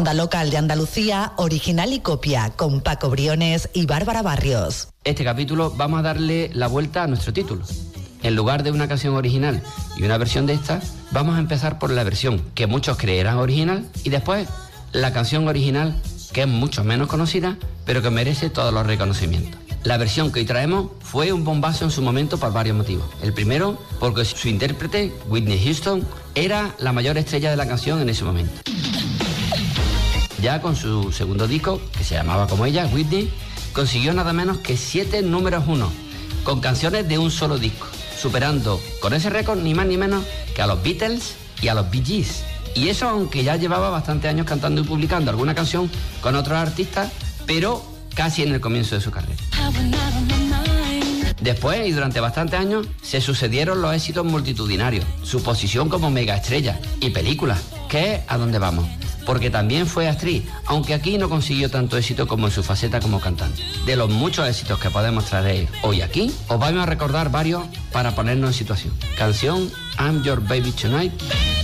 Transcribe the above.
Banda local de Andalucía, original y copia, con Paco Briones y Bárbara Barrios. Este capítulo vamos a darle la vuelta a nuestro título. En lugar de una canción original y una versión de esta, vamos a empezar por la versión que muchos creerán original y después la canción original, que es mucho menos conocida, pero que merece todos los reconocimientos. La versión que hoy traemos fue un bombazo en su momento por varios motivos. El primero, porque su intérprete, Whitney Houston, era la mayor estrella de la canción en ese momento. Ya con su segundo disco, que se llamaba como ella, Whitney, consiguió nada menos que 7 números 1, con canciones de un solo disco, superando con ese récord ni más ni menos que a los Beatles y a los Bee Gees. Y eso aunque ya llevaba bastantes años cantando y publicando alguna canción con otros artistas, pero casi en el comienzo de su carrera. Después y durante bastantes años se sucedieron los éxitos multitudinarios, su posición como megaestrella y películas, que es a donde vamos, porque también fue actriz, aunque aquí no consiguió tanto éxito como en su faceta como cantante. De los muchos éxitos que podemos traer hoy aquí, os vamos a recordar varios para ponernos en situación. Canción I'm Your Baby Tonight.